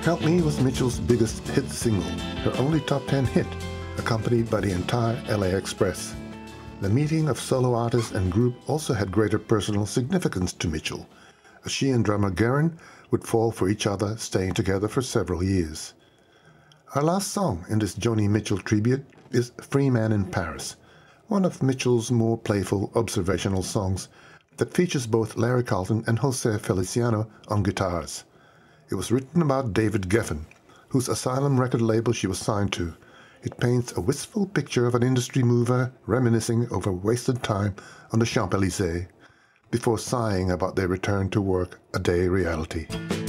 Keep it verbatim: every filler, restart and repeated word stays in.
Help Me was Mitchell's biggest hit single, her only top ten hit, accompanied by the entire L A Express. The meeting of solo artist and group also had greater personal significance to Mitchell, as she and drummer Guerin would fall for each other, staying together for several years. Our last song in this Joni Mitchell tribute is Free Man in Paris, one of Mitchell's more playful observational songs that features both Larry Carlton and Jose Feliciano on guitars. It was written about David Geffen, whose Asylum record label she was signed to. It paints a wistful picture of an industry mover reminiscing over wasted time on the Champs-Élysées, before sighing about their return to work a day reality.